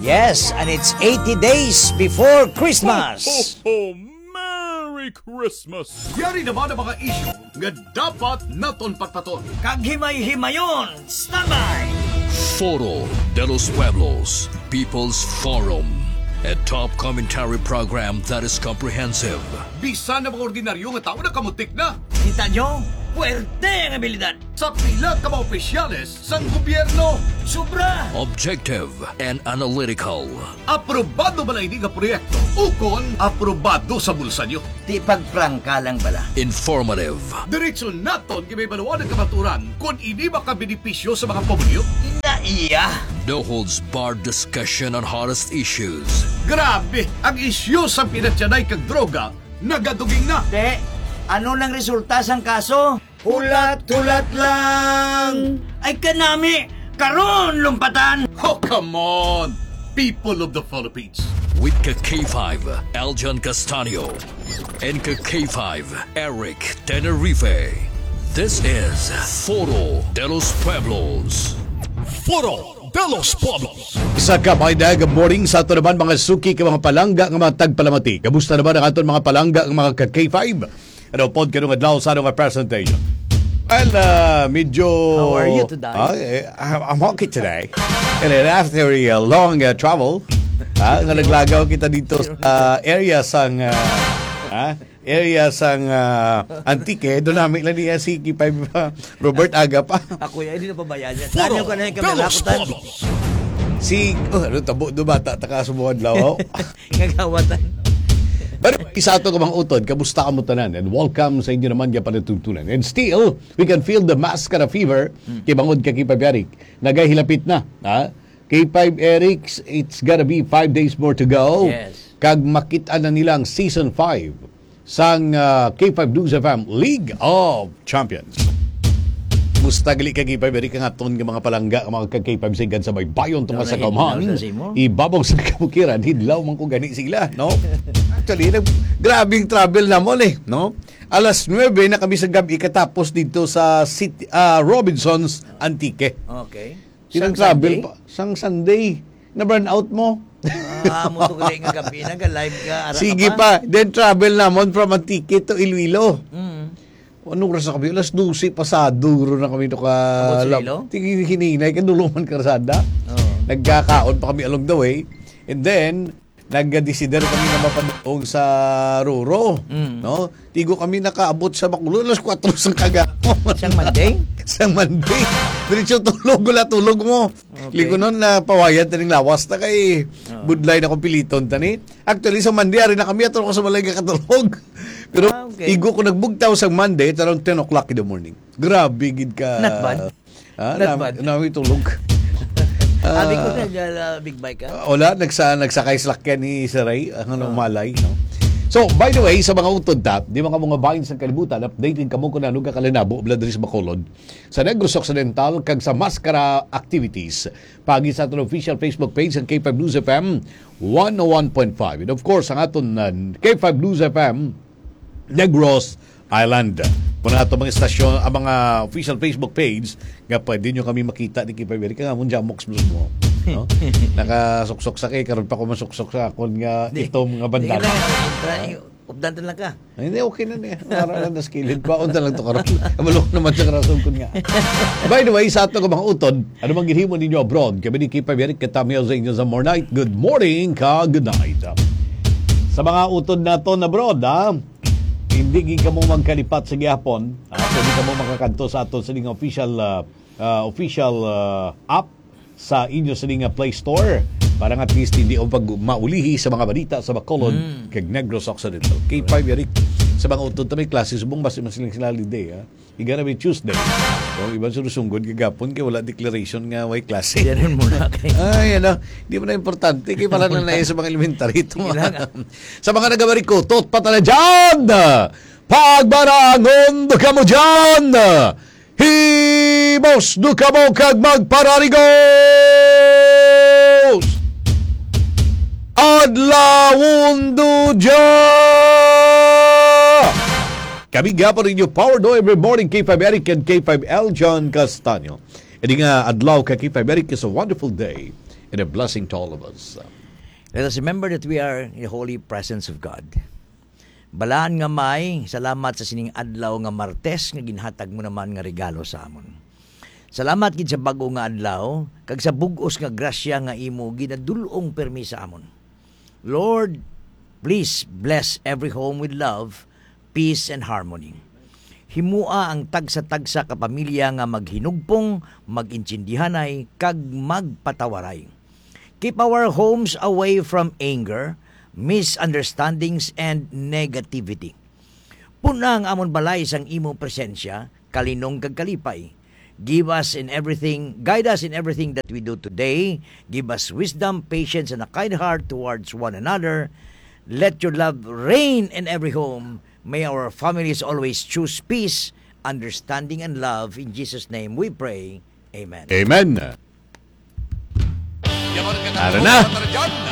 Yes, and it's 80 days before Christmas. Merry Christmas! Yari naman ang mga isyu nga dapat naton patpaton. Kag himay-himayon, standby! Foro de los Pueblos, People's Forum, a top commentary program that is comprehensive, Bisan na mga ordinaryo nga tao na kamutik na. Kita nyo? Puerte ang abilidad. Sa pila ka mga opisyales sang gobyerno. Sobra! objective, and analytical. Aprobado ba na hindi nga proyekto? Ukon, aprobado sa bulsa nyo. Di pagprangka lang bala. Informative, Diretso naton kay may balawan ng kamaturan kung hindi makabenepisyo sa mga pamilyo. Iya! no holds barred discussion on hottest issues. Grabe, ang isyu sa pinatyanay kag droga nagaduging na. Te, ano nang resulta sang kaso? Hulat-hulat lang! Ay kanami! Karon lumpatan! Oh, come on! People of the Philippines. With K5, Eljon Castaño, and K5, Eric Tenerife. This is Foro de los Pueblos. Foro de los Pueblos! Sa kamaydag morning sa ato naman mga suki ka mga palangga ng mga tagpalamati. Kamusta naman ang aton mga palangga ng mga K5? Ano pod ka nung adlaw sa anong presentation? Well, medyo... How are you today? I'm okay today. And then after a long travel, nga naglagaw kita dito sa area sang... Antique, doon namin lang niya si K5 Robert Aga pa. Ako yan, hindi na pabayaan yan. Foro Tanyo ka na yung de los kamalakutan. Pueblos! Tabo do bata, taka sumuhan law. Ngagawatan. Pero isa ito kamang utod, kamusta ka mo tanan? And welcome sa inyo naman yung panatutunan. And still, we can feel the mascara fever. Kibangod ka K5 Eric. Nagahilapit na. K5 Eric, it's gotta be 5 days more to go. Yes. Kag makita na nilang Season 5 sang K5 News FM League of Champions. Musta gali ka K5 Eric ang aton ng mga palangga, mga K5 sigan sa may bayon tunga sa kaumahan. Ibabong sa kabukiran, hidlaw man ko gani sila, no? Actually, grabing travel na mo no? Alas 9 na kami sa gabi katapos dito sa City, Robinsons Antique. Okay. Sinang travel pa? Sang Sunday. Na-burn out mo? Mo to kaya nga gabi na, live ka, ara Sige ka pa. pa. Then travel namon from Antique to Iloilo. Mm. Anong oras na kami? Alas 12 pasado na kami ito ka... Abot sa Iloilo? Hininay, kanuluman karsada. Oo. Nagkakaon pa kami along the way. And then, nag-desider kami na mapadong sa Roro. No? Tigo kami nakaabot sa Bacolod. Alas 4 sa kagahon. Siyang Monday? Sa Monday. Diretso tulog mo. Okay. Ligo nun na pawayan taning lawas na kay budlay na kompiliton tani. Actually sa Monday ari na kami ato ko sa malay katulog. Pero Okay. igo ko nagbugtaw sa Monday around 10 o'clock in the morning. Grabe gid ka. Not bad. Not bad. Nami tulog. Abi ko na big bike ka? Wala, nagsakay sa lakyan ni Saray, ang malay. No? So, by the way, sa mga utod tap, di mga bahin sa kalibutan, updating kamo kung ano kakalinabo, Bladris Bacolod, sa Negros Occidental, kag sa Mascara Activities, pagi sa aton official Facebook page ng K5 News FM 101.5. And of course, ang aton K5 News FM Negros Island. Kung na ito mga istasyon, ang mga official Facebook page, nga pwede nyo kami makita ni K5 Eric. Nga mong jamoks blues mo. No? Nakasuksok sa kay, karoon pa ko masuksok sa akon nga itong mga bandana. Updantan lang ka. Hindi, okay na niya. Mara lang na skilled. Baon na lang ito karoon. Kamalok naman sa karasong ko nga. By the way, sa ito ko mga utod, ano mang ginhimo ninyo abroad? Kami ni K5 Eric, katamiyaw sa inyo sa more night. Good morning good night. Sa mga utod na ito na abroad, hindi ka mo magkalipat sa gihapon. Pwede ka mo makakanto sa aton sa ning official app sa inyo sa ning Play Store para at least hindi o pag maulihi sa mga balita sa Bacolod kag Negros Occidental. K5 Eric sa mga utod may klase subong basta masiling sila holiday. Igara may Tuesday. So iban sunod gagapon kay wala declaration nga way klase. Diyan mo na kay. Ay, hindi mo na importante. Kaya pala na sa mga elementary ito. Sa mga nagabariko, tot patala dyan! Pagbarangon, duka mo dyan! Himos, duka mo kag magpararigos! Adlawon do dyan! Kami gapon ninyo Power Do every morning K5 Eric and K5 Eljon Castaño. E di nga adlaw ka K5 Eric is a wonderful day. and a blessing to all of us. Let us remember that we are in the holy presence of God. Balaan nga may, salamat sa sining adlaw nga Martes nga ginhatag mo naman nga regalo sa amon. Salamat gid sa bag-o nga adlaw, kag sa bug-os nga grasya nga imo ginadulong permi sa amon. Lord, please bless every home with love, peace, and harmony. Himua ang tagsa-tagsa ka pamilya nga maghinugpong, mag-intsindihanay, kag magpatawaray. Keep our homes away from anger, misunderstandings, and negativity. Puna ang amon balay sang imong presensya, kalinong kag kalipay. Guide us in everything that we do today. Give us wisdom, patience, and a kind heart towards one another. Let your love reign in every home. May our families always choose peace, understanding, and love. In Jesus' name we pray. Amen. Amen. Yaman ka Tara na. Dyan.